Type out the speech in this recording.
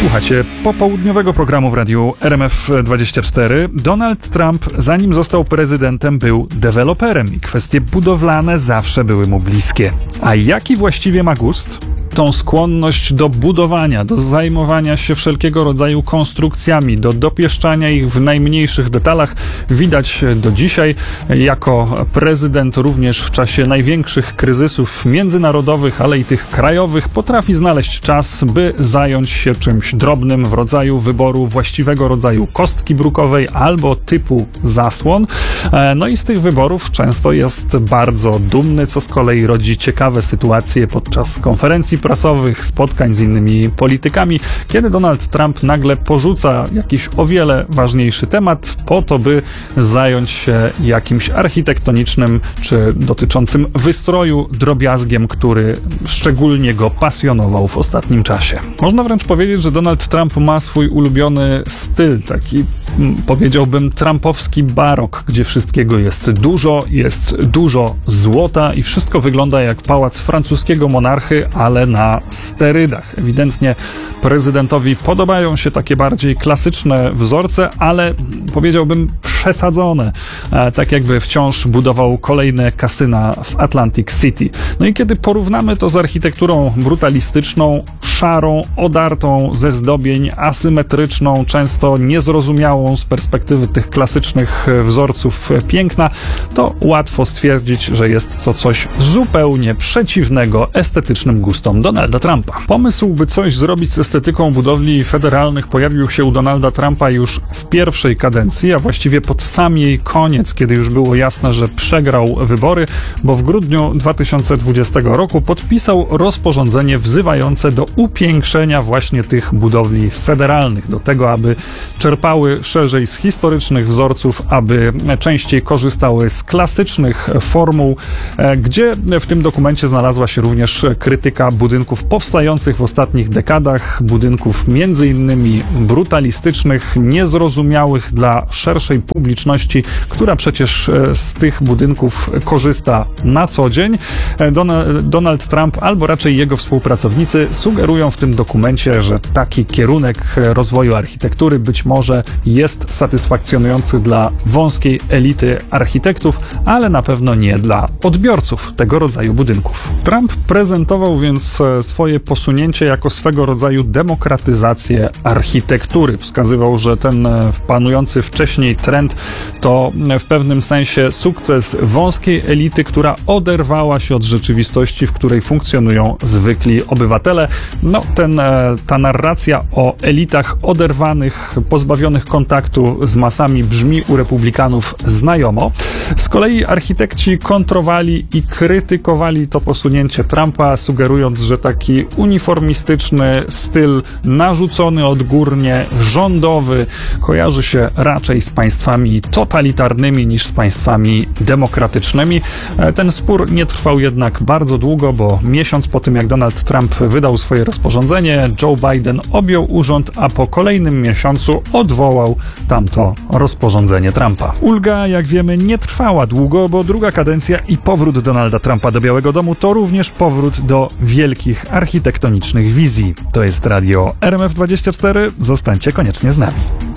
Słuchajcie popołudniowego programu w radiu RMF24. Donald Trump, zanim został prezydentem, był deweloperem i kwestie budowlane zawsze były mu bliskie. A jaki właściwie ma gust? Tą skłonność do budowania, do zajmowania się wszelkiego rodzaju konstrukcjami, do dopieszczania ich w najmniejszych detalach widać do dzisiaj. Jako prezydent również w czasie największych kryzysów międzynarodowych, ale i tych krajowych potrafi znaleźć czas, by zająć się czymś drobnym w rodzaju wyboru właściwego rodzaju kostki brukowej albo typu zasłon. No i z tych wyborów często jest bardzo dumny, co z kolei rodzi ciekawe sytuacje podczas konferencji prasowych, spotkań z innymi politykami, kiedy Donald Trump nagle porzuca jakiś o wiele ważniejszy temat po to, by zająć się jakimś architektonicznym czy dotyczącym wystroju drobiazgiem, który szczególnie go pasjonował w ostatnim czasie. Można wręcz powiedzieć, że Donald Trump ma swój ulubiony styl, taki powiedziałbym trumpowski barok, gdzie wszystkiego jest dużo złota i wszystko wygląda jak pałac francuskiego monarchy, ale na sterydach. Ewidentnie prezydentowi podobają się takie bardziej klasyczne wzorce, ale powiedziałbym przesadzone. Tak jakby wciąż budował kolejne kasyna w Atlantic City. No i kiedy porównamy to z architekturą brutalistyczną, szarą, odartą ze zdobień, asymetryczną, często niezrozumiałą z perspektywy tych klasycznych wzorców piękna, to łatwo stwierdzić, że jest to coś zupełnie przeciwnego estetycznym gustom Donalda Trumpa. Pomysł, by coś zrobić z estetyką budowli federalnych, pojawił się u Donalda Trumpa już w pierwszej kadencji, a właściwie pod sam jej koniec, kiedy już było jasne, że przegrał wybory, bo w grudniu 2020 roku podpisał rozporządzenie wzywające do upiększenia właśnie tych budowli federalnych, do tego, aby czerpały szerzej z historycznych wzorców, aby częściej korzystały z klasycznych formuł, gdzie w tym dokumencie znalazła się również krytyka budynków powstających w ostatnich dekadach, budynków między innymi brutalistycznych, niezrozumiałych dla szerszej publiczności, która przecież z tych budynków korzysta na co dzień. Donald Trump, albo raczej jego współpracownicy, sugerują w tym dokumencie, że taki kierunek rozwoju architektury być może jest satysfakcjonujący dla wąskiej elity architektów, ale na pewno nie dla odbiorców tego rodzaju budynków. Trump prezentował więc swoje posunięcie jako swego rodzaju demokratyzację architektury. Wskazywał, że ten panujący wcześniej trend to w pewnym sensie sukces wąskiej elity, która oderwała się od rzeczywistości, w której funkcjonują zwykli obywatele. Ta narracja o elitach oderwanych, pozbawionych kontaktu z masami brzmi u republikanów znajomo. Z kolei architekci kontrowali i krytykowali to posunięcie Trumpa, sugerując, że taki uniformistyczny styl, narzucony odgórnie, rządowy, kojarzy się raczej z państwami totalitarnymi niż z państwami demokratycznymi. Ten spór nie trwał jednak bardzo długo, bo miesiąc po tym, jak Donald Trump wydał swoje rozporządzenie, Joe Biden objął urząd, a po kolejnym miesiącu odwołał tamto rozporządzenie Trumpa. Ulga, jak wiemy, nie trwała długo, bo druga kadencja i powrót Donalda Trumpa do Białego Domu to również powrót do wielkich architektonicznych wizji. To jest radio RMF24. Zostańcie koniecznie z nami.